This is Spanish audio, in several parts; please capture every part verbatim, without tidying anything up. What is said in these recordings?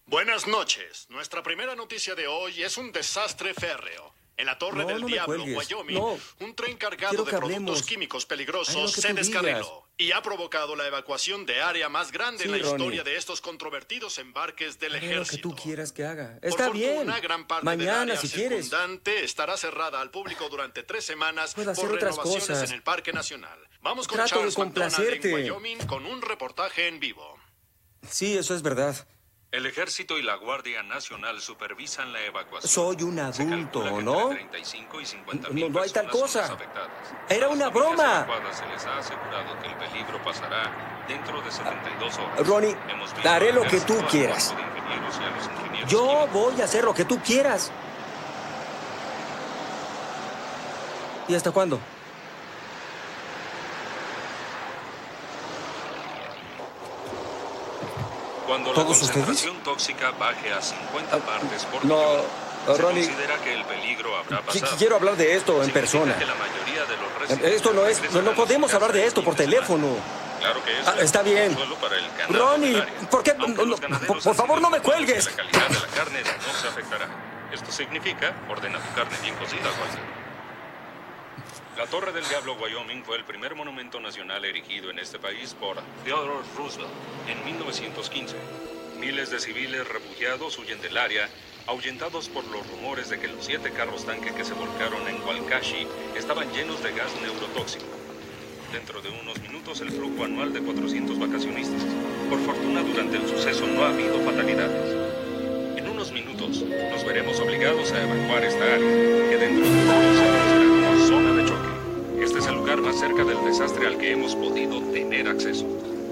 Buenas noches. Nuestra primera noticia de hoy es un desastre férreo. En la Torre No, del no me Diablo, cuelgues. Wyoming, No. un tren cargado Quiero de que productos hablemos. químicos Haz peligrosos lo que se tú descarriló digas. y ha provocado la evacuación de área más grande Sí, en la Ronnie. historia de estos controvertidos embarques del Haré lo que ejército. tú quieras que haga. Por Está bien. fortuna, gran parte del Mañana, área si quieres. circundante estará cerrada al público durante tres semanas Puedo hacer por otras renovaciones cosas. en el Parque Nacional. Vamos con Trato de Charles McDonald en complacerte. Wyoming con un reportaje en vivo. Sí, eso es verdad. El Ejército y la Guardia Nacional supervisan la evacuación. Soy un Se adulto, calcula que ¿no? entre treinta y cinco y cincuenta No, mil no hay tal personas son cosa. las afectadas. Era A las una familias broma. evacuadas se les ha asegurado que el peligro pasará dentro de setenta y dos horas. Ronnie, Hemos visto haré al lo que ejército, tú al quieras. cuerpo de ingenieros y a los ingenieros Yo químicos. voy a hacer lo que tú quieras. ¿Y hasta cuándo? Cuando la ¿Todos ustedes? concentración tóxica baje a cincuenta partes por no, millón, se Ronnie. considera que el peligro habrá Qui- pasado. Quiero hablar de esto en Significa persona. que la mayoría de los residentes Esto no es... No, regresarán no a sus podemos hablar de casas esto por el fin de semana. teléfono. Claro que eso Ah, está es bien. consuelo para el ganado Ronnie, del área. ¿por qué? Aunque No, no, los ganaderos por- por han favor, sido no me informados cuelgues. que la calidad de la carne no se afectará. Esto significa, ordena tu carne bien cocida, Walter. La Torre del Diablo, Wyoming, fue el primer monumento nacional erigido en este país por Theodore Roosevelt en mil novecientos quince. Miles de civiles refugiados huyen del área, ahuyentados por los rumores de que los siete carros tanque que se volcaron en Walkashi estaban llenos de gas neurotóxico. Dentro de unos minutos, el flujo anual de cuatrocientos vacacionistas. Por fortuna, durante el suceso no ha habido fatalidades. En unos minutos, nos veremos obligados a evacuar esta área, que dentro de poco se conocerá como zona de choque. Este es el lugar más cerca del desastre al que hemos podido tener acceso.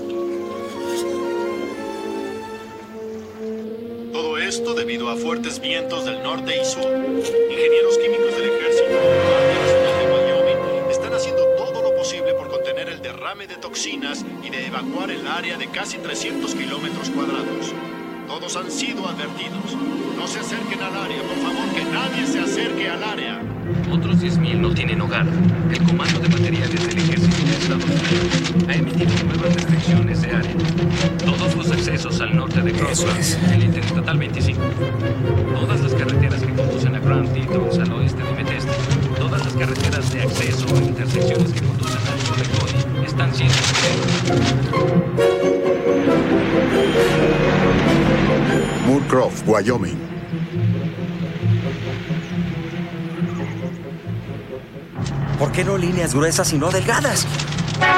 Todo esto debido a fuertes vientos del norte y sur. Ingenieros químicos del ejército y la Guardia Nacional de Wyoming están haciendo todo lo posible por contener el derrame de toxinas y de evacuar el área de casi trescientos kilómetros cuadrados. Todos han sido advertidos. No se acerquen al área, por favor, que nadie se acerque al área. Otros diez mil no tienen hogar. El Comando de Materiales del Ejército de Estados Unidos ha emitido nuevas restricciones de área. Todos los accesos al norte de Crossroads, es. el Interestatal veinticinco. Todas las carreteras que conducen a Grand Tetons al oeste de Bethesda. Todas las carreteras de acceso e intersecciones que conducen al sur de Cody están siendo cerradas. Moorcroft, Wyoming. ¿Por qué no líneas gruesas y no delgadas?